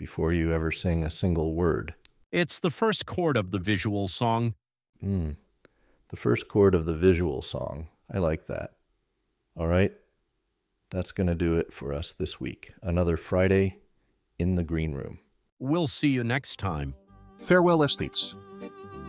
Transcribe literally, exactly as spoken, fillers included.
before you ever sing a single word. It's the first chord of the visual song. Mm, the first chord of the visual song. I like that. All right. That's going to do it for us this week. Another Friday in the green room. We'll see you next time. Farewell, aesthetes.